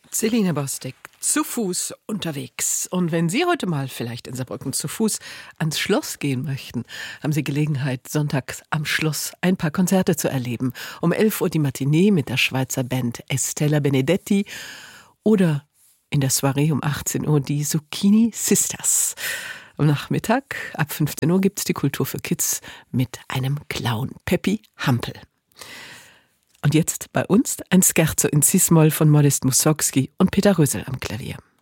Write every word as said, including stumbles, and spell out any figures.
Selina Bostek, zu Fuß unterwegs. Und wenn Sie heute mal vielleicht in Saarbrücken zu Fuß ans Schloss gehen möchten, haben Sie Gelegenheit, sonntags am Schloss ein paar Konzerte zu erleben. Um elf Uhr die Matinee mit der Schweizer Band Estella Benedetti oder in der Soiree um achtzehn Uhr die Zucchini Sisters. Am Nachmittag ab fünfzehn Uhr gibt es die Kultur für Kids mit einem Clown, Peppi Hampel. Und jetzt bei uns ein Scherzo in Cis-Moll von Modest Mussorgsky und Peter Rösel am Klavier.